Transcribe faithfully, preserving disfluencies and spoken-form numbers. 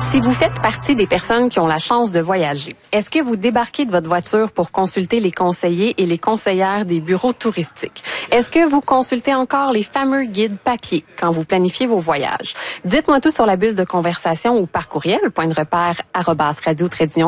Si vous faites partie des personnes qui ont la chance de voyager, est-ce que vous débarquez de votre voiture pour consulter les conseillers et les conseillères des bureaux touristiques? Est-ce que vous consultez encore les fameux guides papier quand vous planifiez vos voyages? Dites-moi tout sur la bulle de conversation ou par courriel, point de repère, arobase radio trait d'union